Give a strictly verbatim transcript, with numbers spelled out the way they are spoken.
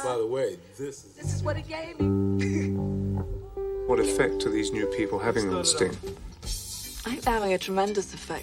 By the way, this is... This is what he gave me. What effect are these new people having on Sting? I think they're having a tremendous effect.